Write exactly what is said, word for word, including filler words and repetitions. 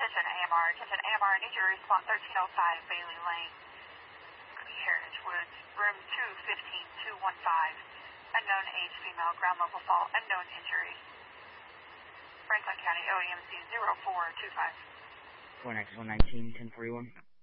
Attention A M R, attention A M R, need your response thirteen oh five Bailey Lane, Heritage Woods, room two fifteen two one five. Unknown age female, ground level fall, unknown injury. Franklin County O E M C zero four two five. four nine one nineteen ten forty-one.